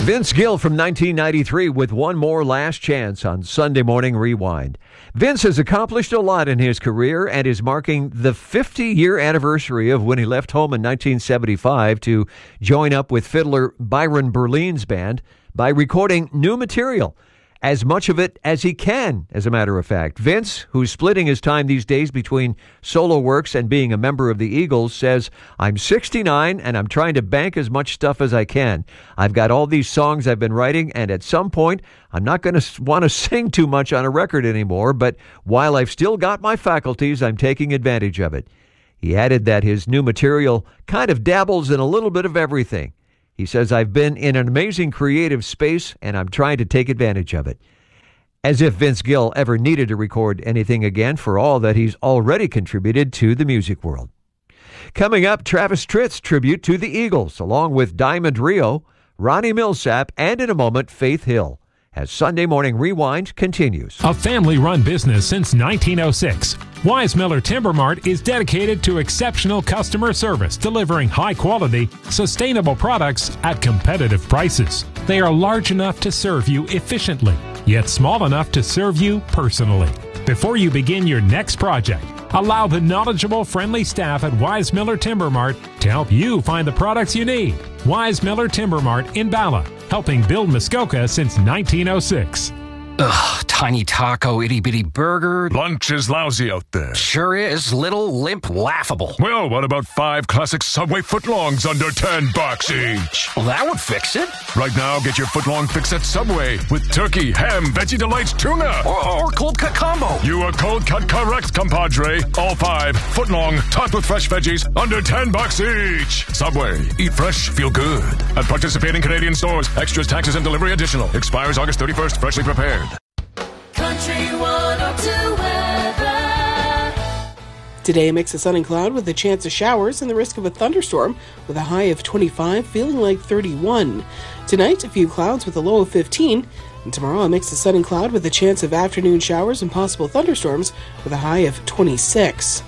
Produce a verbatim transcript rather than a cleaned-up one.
Vince Gill from nineteen ninety-three with one more last chance on Sunday Morning Rewind. Vince has accomplished a lot in his career and is marking the fifty-year anniversary of when he left home in nineteen seventy-five to join up with fiddler Byron Berline's band by recording new material. As much of it as he can, as a matter of fact. Vince, who's splitting his time these days between solo works and being a member of the Eagles, says, I'm sixty-nine and I'm trying to bank as much stuff as I can. I've got all these songs I've been writing, and at some point, I'm not going to want to sing too much on a record anymore, but while I've still got my faculties, I'm taking advantage of it. He added that his new material kind of dabbles in a little bit of everything. He says, I've been in an amazing creative space, and I'm trying to take advantage of it. As if Vince Gill ever needed to record anything again for all that he's already contributed to the music world. Coming up, Travis Tritt's tribute to the Eagles, along with Diamond Rio, Ronnie Millsap, and in a moment, Faith Hill, as Sunday Morning Rewind continues. A family-run business since nineteen oh six, Wise Miller Timber Mart is dedicated to exceptional customer service, delivering high-quality, sustainable products at competitive prices. They are large enough to serve you efficiently, yet small enough to serve you personally. Before you begin your next project, allow the knowledgeable, friendly staff at Wise Miller Timber Mart to help you find the products you need. Wise Miller Timber Mart in Bala, helping build Muskoka since nineteen oh six. Ugh, tiny taco, itty-bitty burger. Lunch is lousy out there. Sure is. Little, limp, laughable. Well, what about five classic Subway footlongs under ten bucks each? Well, that would fix it. Right now, get your footlong fix at Subway with turkey, ham, veggie delights, tuna. Or, or cold cut combo. You are cold cut correct, compadre. All five, footlong, topped with fresh veggies, under ten bucks each. Subway, eat fresh, feel good. At participating Canadian stores, extras, taxes, and delivery additional. Expires August thirty-first, freshly prepared. Country one oh two weather. Today, a mix of sun and cloud with a chance of showers and the risk of a thunderstorm with a high of twenty-five, feeling like thirty-one. Tonight, a few clouds with a low of fifteen. And tomorrow, a mix of sun and cloud with a chance of afternoon showers and possible thunderstorms with a high of twenty-six.